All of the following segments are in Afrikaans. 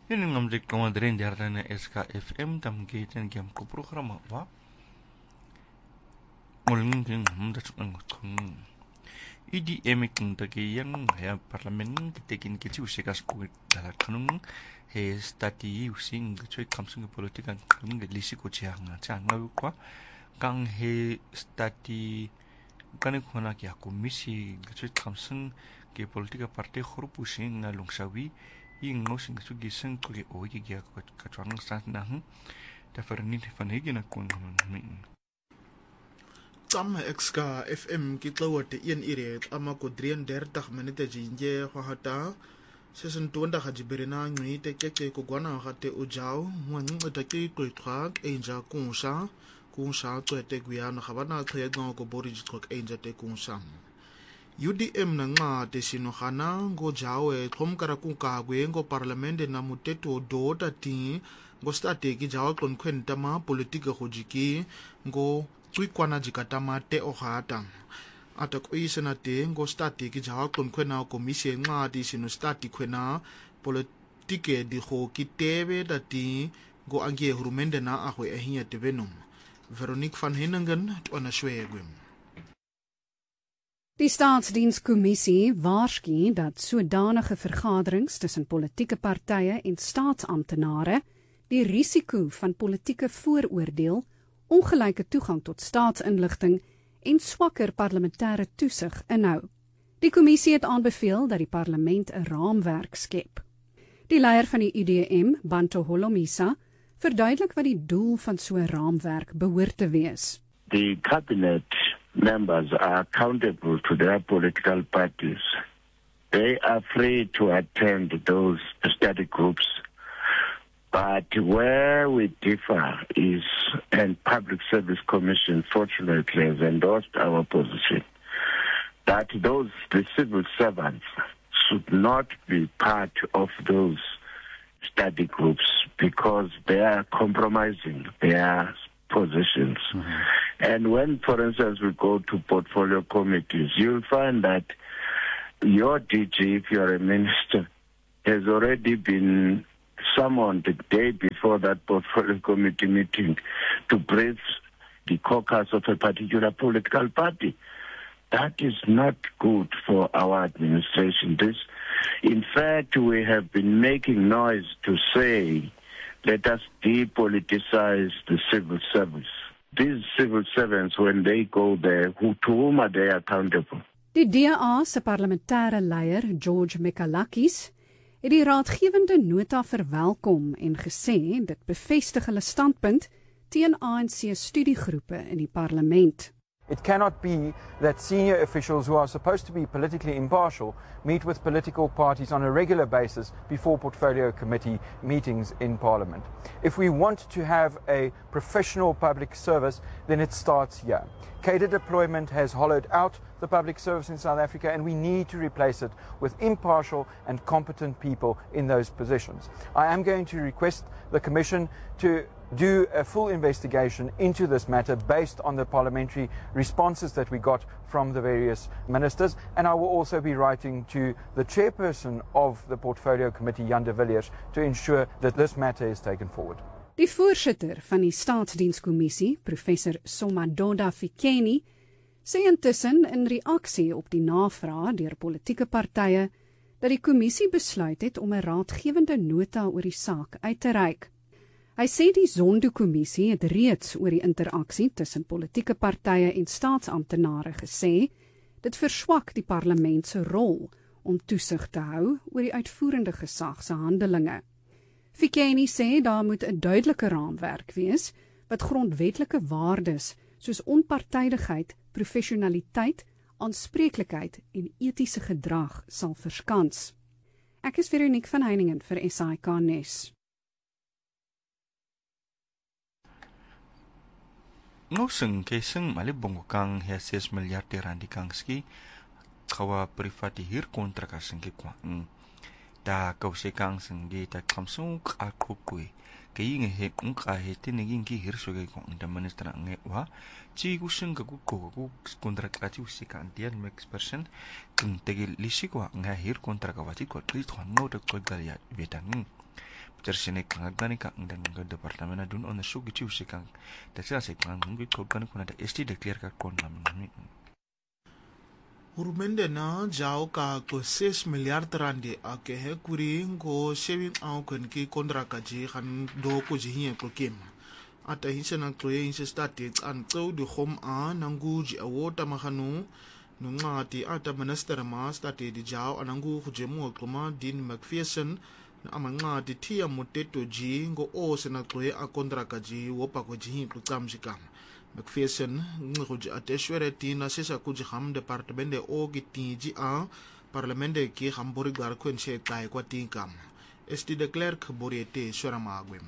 Yan ang namjik kamadrin diyarta na SKFM tamgitan giyam ko programa wa. Nguling keng hamdatuk ang kong. Idi emik tagi yang ya parlamen kitekin kiti usikas ko dalat kanung he stati using choy kamsung politikan kanung lisi ko chiang na chang na kwa kang he stati kanung kona kya komisi choy kamsung ke politika partai khrup using ngalung sawi ing no sing su giseng ko ke ogi gya ko katwang sa nang da ferni fanegi na kun min Tam exka FM kitlawate yen iret ama ko drien der tak menete jinje hata season 2 da hajiberina ngui te keke ko gwana hate ujao mwang ta ke ko trak enja kunsa to te guya na khabana khaya ko borij trak enja te kunsa UDM na nga te sinohana ngo jao e thom kara ku ka gwe ngo parlamente na muteto do ta ti ngo state ki jao kon kwen tama politika hojiki ngo tuikwana jikatama te ohata ata ko isena te ngo state ki jao kon kwena komisi nga ti sino state kwena politike di ho ki tebe ta ti ngo angie hurumende na ahwe ehinya te venom Veronique van Henningen tona shwegwem. Die Staatsdienskommissie waarsku dat sodanige vergaderings tussen politieke partye en staatsamptenare die risiko van politieke vooroordeel, ongelyke toegang tot staatsinligting en swakker parlementêre toesig inhou. Die kommissie het aanbeveel dat die parlement 'n raamwerk skep. Die leier van die UDM, Bantu Holomisa, verduidelik wat die doel van so 'n raamwerk behoort te wees. The cabinet members are accountable to their political parties. They are free to attend those study groups. But where we differ is, and Public Service Commission fortunately has endorsed our position, that the civil servants should not be part of those study groups because they are compromising their positions. Mm-hmm. And when, for instance, we go to portfolio committees, you'll find that your DG, if you're a minister, has already been summoned the day before that portfolio committee meeting to brief the caucus of a particular political party. That is not good for our administration. In fact, we have been making noise to say, let us depoliticize the civil service. These civil servants, when they go there, to whom are they accountable? Die DA se parlementêre leier, George Mikalakis, het die raadgewende nota verwelkom en gesê dit bevestig hulle standpunt teen ANC studiegroepe in die parlement. It cannot be that senior officials who are supposed to be politically impartial meet with political parties on a regular basis before portfolio committee meetings in Parliament. If we want to have a professional public service, then it starts here. Cadre deployment has hollowed out the public service in South Africa, and we need to replace it with impartial and competent people in those positions. I am going to request the Commission to do a full investigation into this matter based on the parliamentary responses that we got from the various ministers, and I will also be writing to the chairperson of the portfolio committee, Jan de Villiers, to ensure that this matter is taken forward. Die voorsitter van die Staatsdienskommissie, professor Somadoda Fikeni, sê intussen in reaksie op die navraag deur politieke partye dat die kommissie besluit het om 'n raadgewende nota oor die saak uit te reik. Hy sê die Zondo-kommissie het reeds oor die interaksie tussen politieke partye en staatsamptenare gesê, dit verswak die parlement se rol om toesig te hou oor die uitvoerende gesag se handelinge. Fikeni sê daar moet 'n duidelike raamwerk wees wat grondwetlike waardes soos onpartydigheid, professionaliteit, aanspreeklikheid en etiese gedrag sal verskans. Ek is Veronique van Heiningen vir SAK Nuus. Noseng keseng malibong kang he 6 milyar randi kang ski kawa privati hir kontrak aseng ke kwang da kause kang seng di ta kamsung akukui Kaya he kahit tinigin ki hirsoge kung the minister ang wa chi gusin ka ko kontrak ati usikan dian max person kung tegil lisi ko nga hir kontrak awati ko klit honno de ko dalia betang tersine kangani ka ang dan departamento dun on sugi chi usikan tasya se kang ngi ko kan ko na ST declare ka kon namin Urmende na jao ka ko 6 milyar randi ake he kuri ko saving au kan ki kondra ka ji han do ko ji hin ko kim ata hin na kloye hin statics an to du hom a nangu ji awota mahanu nunga ti ata minister ma stati di jao anangu ku je mo kuma din McPherson na amanga ti tia moteto ji ngo o sena kloye a kondra ka ji wo pa ko ji hin ko tsam ji kam McPherson nguji ateshwere tina sesa kuji ham departamende o gitinji a parlamente ki hambori gar kwen she kai kwa tinkam esti de klerk boriete swara magwem.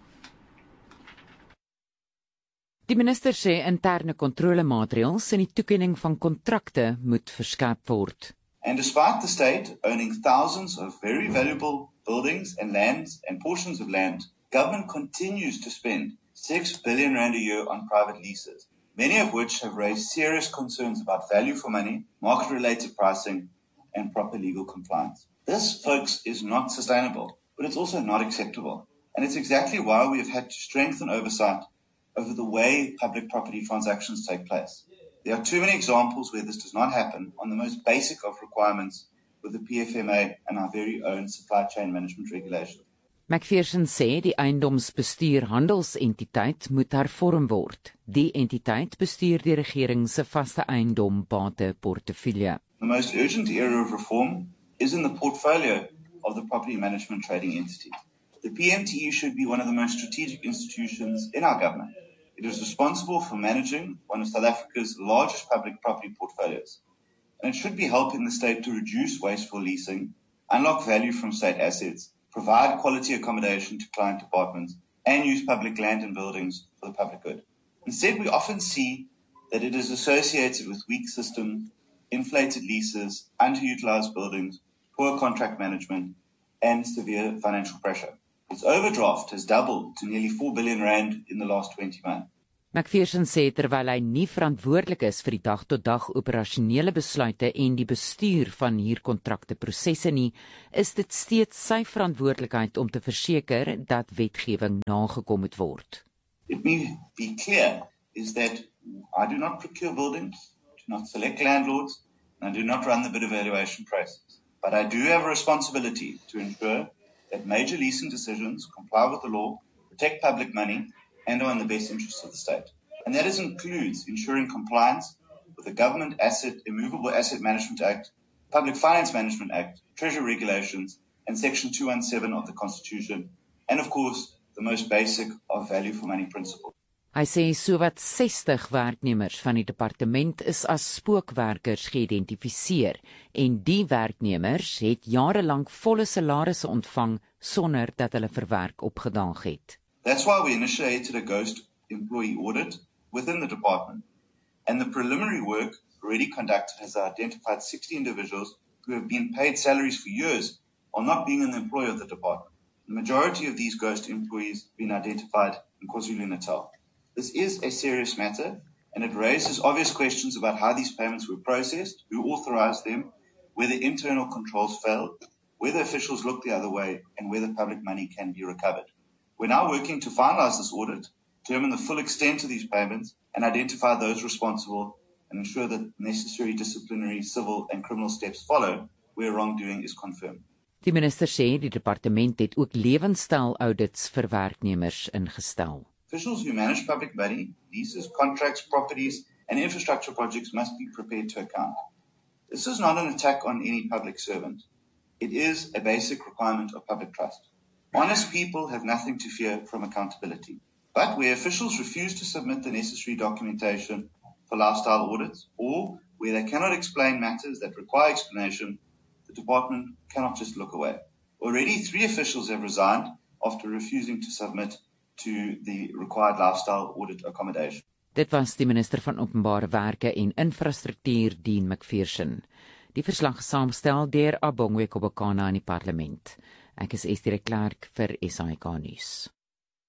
Die minister sê interne kontrolemaatreëls en die toekenning van kontrakte moet verskerp word. And despite the state owning thousands of very valuable buildings and lands and portions of land, government continues to spend 6 billion rand a year on private leases, many of which have raised serious concerns about value for money, market-related pricing, and proper legal compliance. This, folks, is not sustainable, but it's also not acceptable. And it's exactly why we have had to strengthen oversight over the way public property transactions take place. There are too many examples where this does not happen on the most basic of requirements with the PFMA and our very own supply chain management regulations. McPherson sê die eiendomsbestuur handelsentiteit moet hervorm word. Die entiteit bestuur die regering se vaste eiendombate portefeulje. The most urgent area of reform is in the portfolio of the property management trading entity. The PMTE should be one of the most strategic institutions in our government. It is responsible for managing one of South Africa's largest public property portfolios. And it should be helping the state to reduce wasteful leasing, unlock value from state assets, provide quality accommodation to client departments, and use public land and buildings for the public good. Instead, we often see that it is associated with weak systems, inflated leases, underutilized buildings, poor contract management, and severe financial pressure. Its overdraft has doubled to nearly 4 billion rand in the last 20 months. McPherson sê terwyl hy nie verantwoordelik is vir die dag-tot-dag operasionele besluite en die bestuur van huurkontrakte prosesse nie, is dit steeds sy verantwoordelikheid om te verseker dat wetgewing nagekom moet word. Let me be clear, is that I do not procure buildings, do not select landlords, and I do not run the bid evaluation process. But I do have a responsibility to ensure that major leasing decisions comply with the law, protect public money, and are in the best interests of the state. And that includes ensuring compliance with the Government Immovable Asset Management Act, Public Finance Management Act, Treasury Regulations, and Section 217 of the Constitution, and of course, the most basic of value for money principle. Hy sê sowat 60 werknemers van die departement is as spookwerkers geïdentifiseer en die werknemers het jarelank volle salarisse ontvang sonder dat hulle vir werk opgedaag het. That's why we initiated a ghost employee audit within the department. And the preliminary work already conducted has identified 60 individuals who have been paid salaries for years while not being in the employ of the department. The majority of these ghost employees have been identified in KwaZulu-Natal. This is a serious matter, and it raises obvious questions about how these payments were processed, who authorized them, whether internal controls failed, whether officials looked the other way, and whether public money can be recovered. We're now working to finalize this audit, determine the full extent of these payments, and identify those responsible, and ensure that necessary disciplinary, civil, and criminal steps follow where wrongdoing is confirmed. Die minister sê die departement het ook lewenstyl-audits vir werknemers ingestel. Officials who manage public money, leases, contracts, properties, and infrastructure projects must be prepared to account. This is not an attack on any public servant. It is a basic requirement of public trust. Honest people have nothing to fear from accountability. But where officials refuse to submit the necessary documentation for lifestyle audits, or where they cannot explain matters that require explanation, the department cannot just look away. Already 3 officials have resigned after refusing to submit to the required lifestyle audit accommodation. Dit was die minister van Openbare Werke en Infrastruktuur, Dean McPherson. Die verslag saamgestel deur Abongwe Kobokana in die parlement. Ek is Estie de Klerk vir SAK nuus.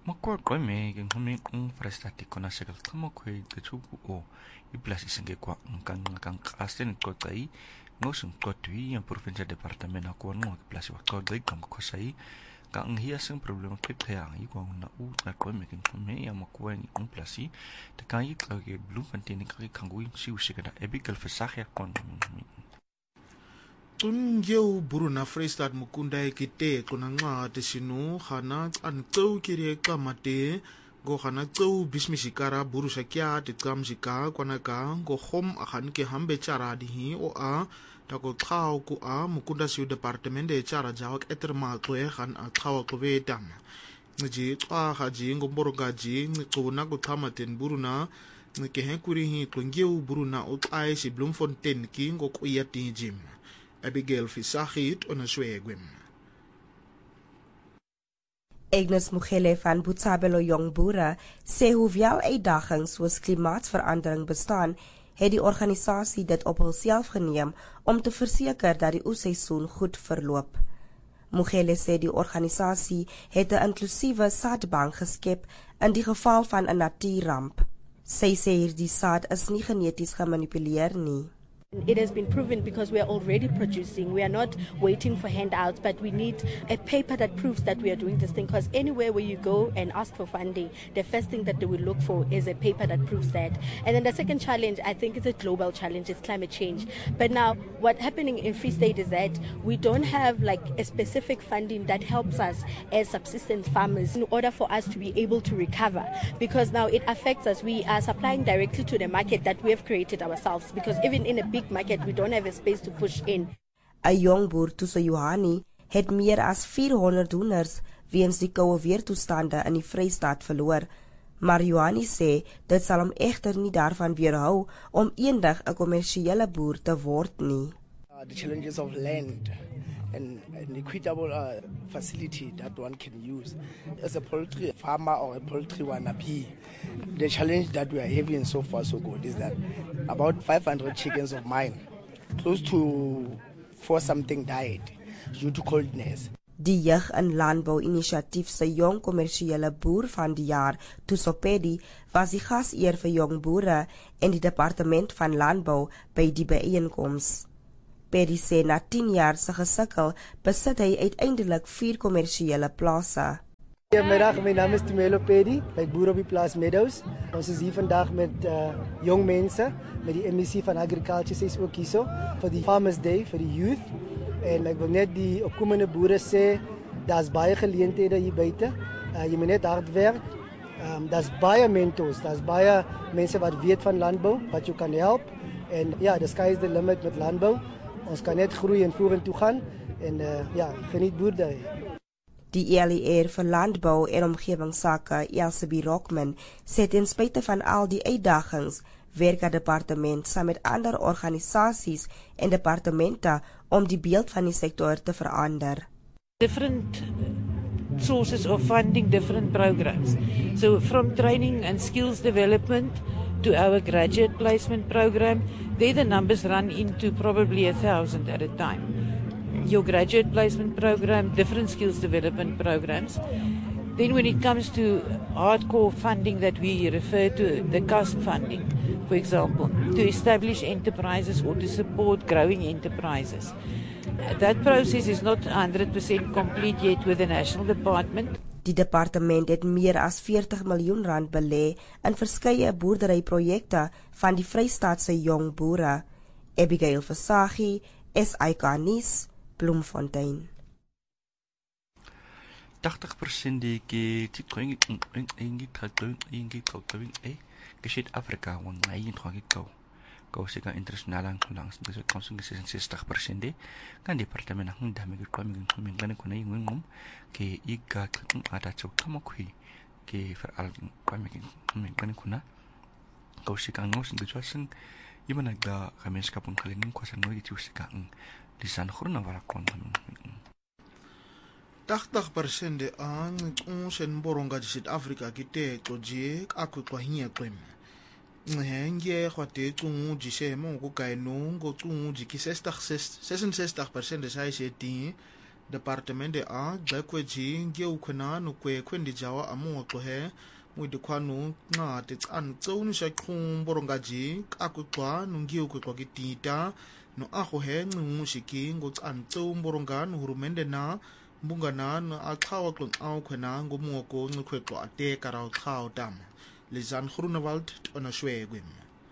Makwa kwa me ke ngome frustati kona sekal tamo kwe ke chuku o I plus isenge kwa ngkang kasten ko tai ngosung ko tui yang provincia departamento ko no ke plus wa ko dai kam ko sai ka ngia sing problem ke thang I ko na u na ko me ke ngome ya makwa ni un plus te kan I ka ke blue fontaine ka kangui si usikada ebigal fasahya kon Tungeu buruna Freestad mukunda ekite kunanga tesinu khana an tsau kire kamate go khana tsau bismishikara burusa kya tikamjika kwanaka go khom akhan ke hambe chara di o a tako khao ku a mukunda siu department de chara jawak eterma tloe khan a khao ko vetam nji twa khaji ngomboro gaji ngquna ku thamaten buruna ngke henkuri hi tungeu buruna o ai si Bloemfontein ki go kuyati jim Abigail Fisachit onaswegwem. Agnes Mugele van Botshabelo Jong Boere sê hoewel uitdagings soos klimaatsverandering bestaan, het die organisasie dit op hulself geneem om te verseker dat die oesseisoen goed verloop. Mugele sê die organisasie het 'n inklusiewe saadbank geskep in die geval van 'n natuurramp. Sy sê hierdie saad is nie geneties gemanipuleer nie. It has been proven because we are already producing. We are not waiting for handouts, but we need a paper that proves that we are doing this thing. Because anywhere where you go and ask for funding, the first thing that they will look for is a paper that proves that. And then the second challenge, I think, is a global challenge, it's climate change. But now, what's happening in Free State is that we don't have like a specific funding that helps us as subsistence farmers in order for us to be able to recover. Because now it affects us. We are supplying directly to the market that we have created ourselves. Because even in a big market, we don't have a space to push in. 'n Jong boer Tuso Johani het meer as 400 doeners weens die koue weertoestande in die Vrystaat verloor. Maar Johani sê dit sal hom egter nie daarvan weerhou om eendag 'n kommersiële boer te word nie. The challenges of land and an equitable facility that one can use as a poultry farmer or a poultry wannabe. The challenge that we are having so far so good is that about 500 chickens of mine, close to 4 something died due to coldness. Die Jeug in Landbou Inisiatief se jong kommersiële boer van die jaar, Tusopedi, was die gaseer vir jong boere en die departement van landbou by die byeenkoms. Pedi sê na 10 jaar se gesukkel besit hy uiteindelik 4 kommersiële plase. Goedemiddag, my naam is Tumelo Pedi, by boer op die plaas Meadows. Ons is hier vandag met jong mense, met die MEC van Agriculture, sy is ook hierso, vir die Farmers Day, vir die youth. En ek wil net die opkomende boere sê, daar's baie geleenthede hier buite. Jy moet net hard werk. Daar's baie mentors, daar's baie mense wat weet van landbou, wat jou kan help. En ja, the sky is the limit met landbou. Ons kan net groei en vorentoe gaan en geniet boerdery. Die ELR vir landbou en omgewingsake, Elsie Rockman, sê ten spyte van al die uitdagings, werk die departement saam met ander organisasies en departemente om die beeld van die sektor te verander. Different sources of funding, different programs. So from training and skills development to our graduate placement program, there the numbers run into probably 1,000 at a time. Your graduate placement program, different skills development programs. Then when it comes to hardcore funding that we refer to, the CASP funding, for example, to establish enterprises or to support growing enterprises. That process is not 100% complete yet with the National Department. Die departement het meer as 40 miljoen rand belê in verskeie boerderyprojekte van die Vrystaatse jong boere. Abigail Versagie, SAK nuus, Bloemfontein. 80% die geschieht Afrika und ein Tragikau. Kausika internasional ang langs dus konsum gesehen 60% kan departement ng dami gekommen kan kuna yung ke iga ada chok kamokui ke veral kan kuna kausika ngos ngejuasen imana ga kames kapung kalinin kwasan no itu sekang lisan khurna wala kon 80% de ang ons en boronga Suid-Afrika kite toje akukwahinya kwem ngenge khwate tsungu jisemo ku kaino ngo tsungu jiki 66% de sai seti departemente a gxekweji ngeukhwena nokwe khwendi jawa amoqo he muidikhwanu nqa tsan tsonu shaqhum borongaji kakuqwa nungiu kuqwa kitita no aho he nqungu shiki ngotsan tsum borongan hurumende na mbungana na aqhawa qonqaw khwena ngomoko nqkhweqwa ate karaw qhaw tam Lizan Groenewald onashwegwem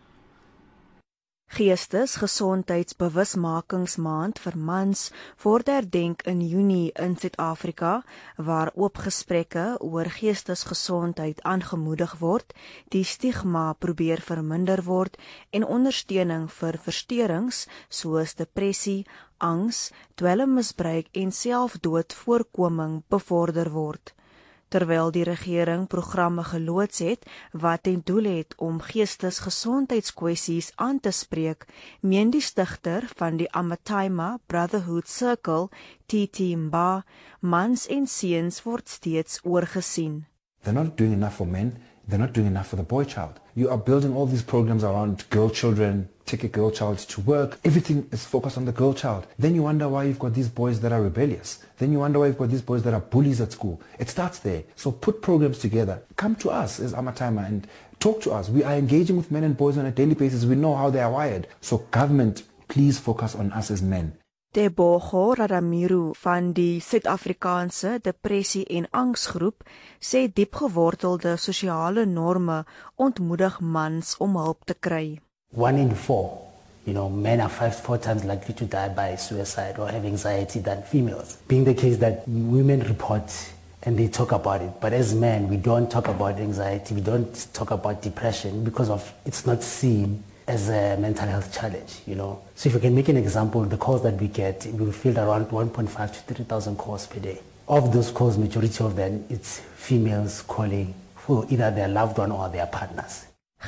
Geestesgesondheidsbewusmakingsmaand vir mans word herdenk in Junie in Suid-Afrika, waar oop gesprekke oor geestesgesondheid aangemoedig word, die stigma probeer verminder word en ondersteuning vir versteurings soos depressie, angs, dwelmmisbruik en selfdoodvoorkoming bevorder word. Terwyl die regering programme geloods het wat ten doel het om geestesgesondheidskwessies aan te spreek, meen die stigter van die Amataima Brotherhood Circle, TT Mba, mans en seuns word steeds oorgesien. They're not doing enough for men, they're not doing enough for the boy child. You are building all these programs around girl children, take a girl child to work. Everything is focused on the girl child. Then you wonder why you've got these boys that are rebellious. Then you wonder why you've got these boys that are bullies at school. It starts there. So put programs together. Come to us as Amataima and talk to us. We are engaging with men and boys on a daily basis. We know how they are wired. So government, please focus on us as men. Tebogo Radamiru van die Suid-Afrikaanse Depressie en Angsgroep sê diepgewortelde sosiale norme ontmoedig mans om hulp te kry. 1 in 4, men are 4 times likely to die by suicide or have anxiety than females. Being the case that women report and they talk about it, but as men, we don't talk about anxiety, we don't talk about depression because of it's not seen as a mental health challenge, So if we can make an example, the calls that we get, we field around 1.5 to 3,000 calls per day. Of those calls, majority of them, it's females calling for either their loved one or their partners.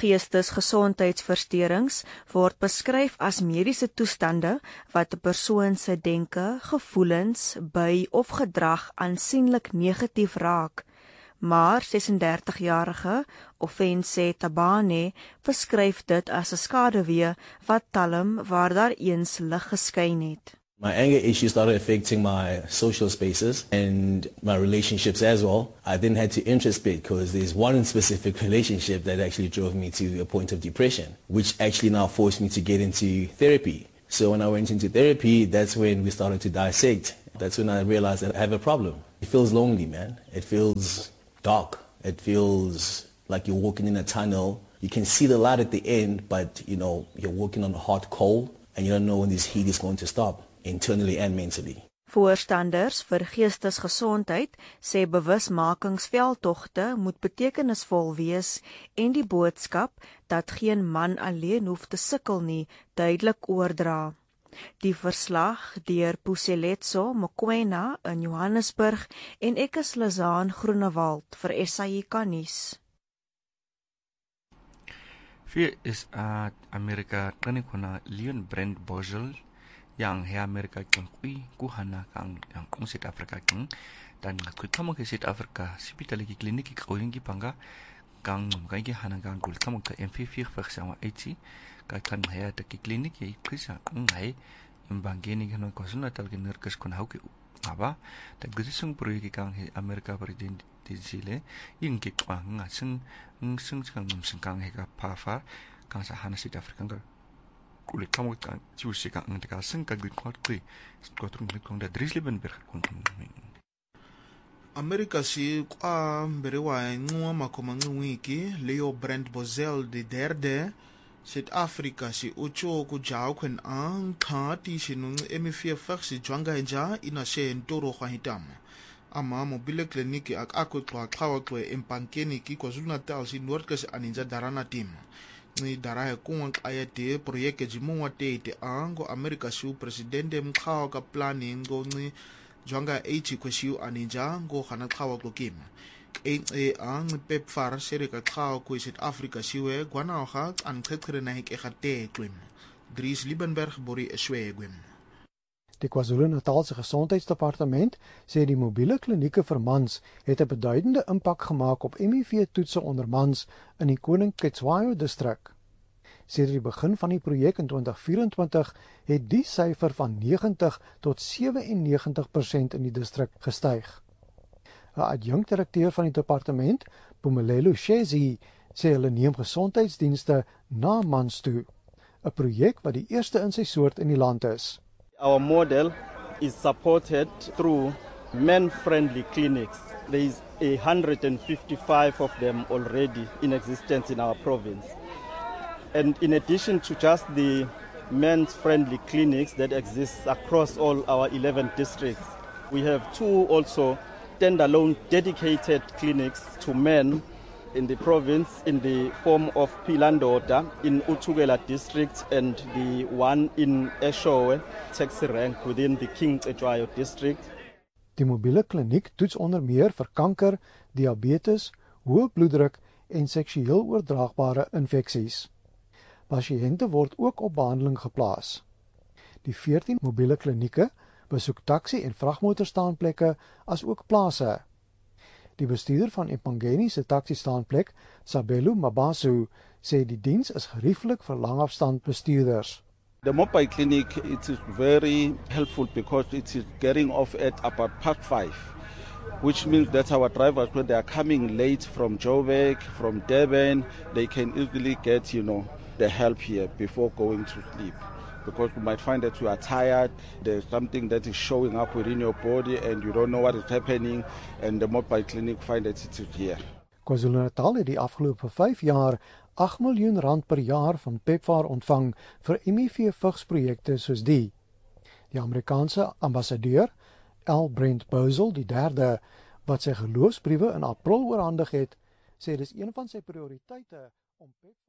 Geestesgesondheidsversteurings word beskryf as mediese toestande wat 'n persoon se denke, gevoelens, by of gedrag aansienlik negatief raak. Maar 36-jarige Offense Tabane beskryf dit as 'n skaduwee wat talm waar daar eens lig geskyn het. My anger issue started affecting my social spaces and my relationships as well. I then had to introspect because there's one specific relationship that actually drove me to a point of depression, which actually now forced me to get into therapy. So when I went into therapy, that's when we started to dissect. That's when I realized that I have a problem. It feels lonely, man. It feels dark. It feels like you're walking in a tunnel. You can see the light at the end, but you're walking on a hot coal and you don't know when this heat is going to stop, internally and mentally. Voorstanders vir geestesgesondheid sê bewusmakingsveldtogte moet betekenisvol wees en die boodskap dat geen man alleen hoef te sukkel nie duidelik oordra. Die verslag deur Puseletso Mokoena in Johannesburg en ek is Lizan Groenewald vir SAICA nuus. Vir is Amerika kanikona Leon Brent Bozell yang he Amerika kangui kuhana kang South Africa kang dan kutamo ke South Africa hospitali ki kliniki koyingi panga kang ngai hana kang kultamo ka M4 version 80 ka kan haya ta ki kliniki krisa ngai imbangeni kano kosuna tal ki nerkes kon hauke aba ta gudisung proyek kang he Amerika president Zile ingi kwanga sing kang kang he ka pafa kang sa hana South Africa ka kulit kamu kan ciusi kan ngeka sing ka grid kwat kui skotrung kong da Liebenberg kon America si kwa berewa ngwa makoma ngwiki Leo Brent Bozell de derde South Africa si ucho ku jaw kwen ang thati sinung M4 faxi jwanga nja ina she ntoro kwa hitama ama mobile kliniki akutwa xawaqwe empankeni ki KwaZulu-Natal si Noordkus aninja darana team ni darahe kung ayate proyeke jimunwa tete ango America siu presidente mkhawa ka planning ngo ni jwanga 80 kwesiu aninja ngo khana xawa ko kima ang pepfar serika xawa ko South Africa siwe gwana ga an xexere na hek egate klem Dries Liebenberg bori eswegwem. Die KwaZulu-Natalse Gesondheidsdepartement sê die mobiele klinieke vir mans het 'n beduidende impak gemaak op HIV-toetse onder mans in die Koning Cetshwayo distrik. Sedert die begin van die projek in 2024 het die syfer van 90 tot 97% in die distrik gestyg. 'n Adjunkdirekteur van die departement, Pumelelo Shezi, sê hulle neem gesondheidsdienste na mans toe, 'n projek wat die eerste in sy soort in die land is. Our model is supported through men-friendly clinics. There is 155 of them already in existence in our province. And in addition to just the men's-friendly clinics that exist across all our 11 districts, we have 2 also standalone dedicated clinics to men in the province in the form of Philandoda in Uthukela district and the one in Eshowe, taxi rank within the King Cetshwayo district. Die mobiele kliniek toets onder meer vir kanker, diabetes, hoë bloeddruk en seksueel oordraagbare infeksies. Pasiënte word ook op behandeling geplaas. Die 14 mobiele klinieke besoek taxi- en vragmotorstaanplekke as ook plase. Die bestuurder van Epangeni se taxi-staanplek, Sabelo Mabasu, sê die diens is gerieflik vir langafstand bestuurders. The mobile clinic, it is very helpful because it is getting off at about 5:30, which means that our drivers, when they are coming late from Joburg, from Durban, they can easily get, the help here before going to sleep. Because you might find that you are tired, there's something that is showing up within your body and you don't know what is happening, and the mobile clinic find that it is here. KwaZulu-Natal het die afgelope 5 jaar R8 miljoen per jaar van PEPFAR ontvang vir HIV-vigsprojekte soos die. Die Amerikaanse ambassadeur, L. Brent Bozell, die derde, wat sy geloofsbriewe in April oorhandig het, sê dis een van sy prioriteite om PEPFAR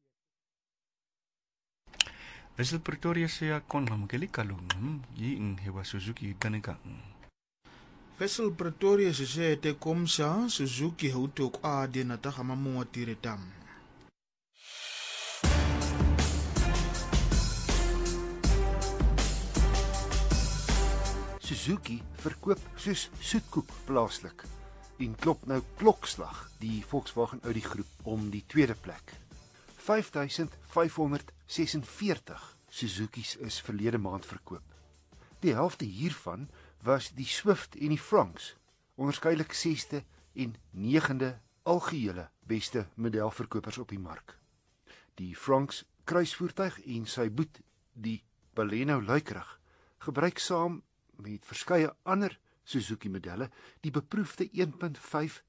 Wissel Pretoria se kon namkeli kalung yi in hewa Suzuki danika. Wissel Pretoria se sê te komsa Suzuki houtok a de na tagama mo tiretam. Suzuki verkoop soos soetkoek plaaslik en klop nou klokslag die Volkswagen Audi groep om die tweede plek. 5546 Suzuki's is verlede maand verkoop. Die helfte hiervan was die Swift en die Franks, onderskeidelik 6de en 9de algehele beste modelverkopers op die mark. Die Franks kruisvoertuig en sy boet, die Baleno luikerig, gebruik saam met verskeie ander Suzuki modelle die beproefde 1.5